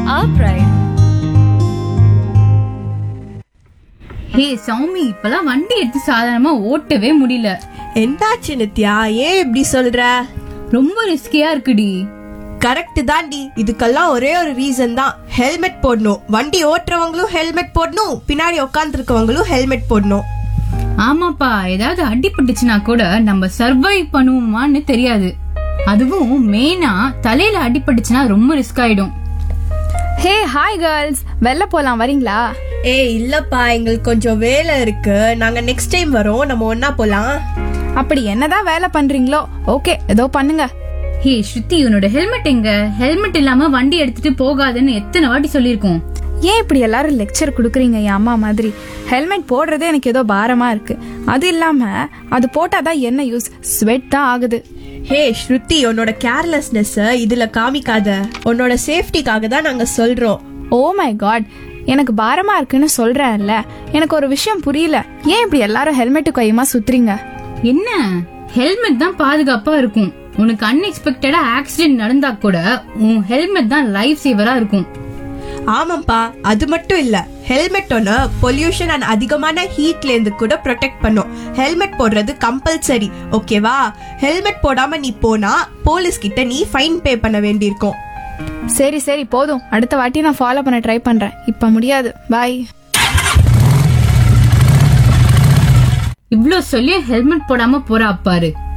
our pride. ஹே சௌமி, இப்பெல்லாம் வண்டி எடுத்து சாதாரணமா ஓட்டவே முடியல. என்னாச்சு நித்யா, ஏன் இப்படி சொல்ற? ரொம்ப ரிஸ்கியா இருக்குடி. கரெக்ட் தான்டி. இதுக்கெல்லாம் ஒரே ஒரு ரீசன் தான், ஹெல்மெட் போடணும். வண்டி ஓட்டுறவங்களும் ஹெல்மெட் போடணும், பின்னாடி உட்கார்ந்து இருக்கவங்களும் ஹெல்மெட் போடணும். ஆமாப்பா, ஏதாவது அடிபட்டுச்சுன்னா கூட நம்ம சர்வைவ் பண்ணுவோமான்னு தெரியாது. அதுவும் மெயினா தலையில அடிபட்டுச்சுன்னா ரொம்ப ரிஸ்க் ஆயிடும். ஹே ஹாய் கேர்ள்ஸ், வெளில போலாம், வரீங்களா? இல்லப்பா, எங்களுக்கு கொஞ்சம் வேலை இருக்கு. நாங்க நெக்ஸ்ட் டைம் வரோம், நம்ம ஒன்னா போலாம். அப்படி என்னதான் வேலை பண்றீங்களோ ஓகே, ஏதோ பண்ணுங்க. ஹே ஸ்ருதி, உன்னோட ஹெல்மெட் எங்க? ஹெல்மெட் இல்லாம வண்டி எடுத்துட்டு போகாதுன்னு எத்தனை வாட்டி சொல்லிருக்கோம். ஏன் இப்படி எல்லாரும் லெக்சர் கொடுக்குறீங்க என் அம்மா மாதிரி? ஹெல்மெட் போடுறதே எனக்கு ஏதோ பாரமா இருக்கு. அது இல்லாம அது போட்டாதான் என்ன யூஸ்? ஸ்வெட் தான் ஆகுது. ஹே ஸ்ருதி, உன்னோட கேர்லெஸ்னஸ் இதுல காமிக்காத. உன்னோட சேஃப்டிக்காக தான் நாங்க சொல்றோம். ஓ மை காட், எனக்கு பாரமா இருக்குன்னு சொல்றேன்ல. எனக்கு ஒரு விஷயம் புரியல, ஏன் இப்படி எல்லாரும் ஹெல்மெட்டு கையுமா சுத்துறீங்க? என்ன, ஹெல்மெட் தான் பாதுகாப்பா இருக்கும். உனக்கு அன்எக்ஸ்பெக்டடா ஆக்சிடென்ட் நடந்தா கூட உன் ஹெல்மெட் தான் லைஃப் சேவரா இருக்கும். ஆமாப்பா, அது மட்டும் இல்ல, ஹெல்மெட் ஒன்னு பொல்யூஷன் அண்ட் அதிகமான ஹீட்ல இருந்து கூட ப்ரொடெக்ட் பண்ணும். ஹெல்மெட் போடுறது கம்பல்சரி, ஓகேவா? ஹெல்மெட் போடாம நீ போனா போலீஸ் கிட்ட நீ ஃபைன் பே பண்ண வேண்டியிருக்கும். சரி சரி போதும், அடுத்த வாட்டி நான் ஃபாலோ பண்ண ட்ரை பண்றேன். இப்ப முடியாது, பாய். இவ்ளோ சொல்லி ஹெல்மெட் போடாம போறா பாரு.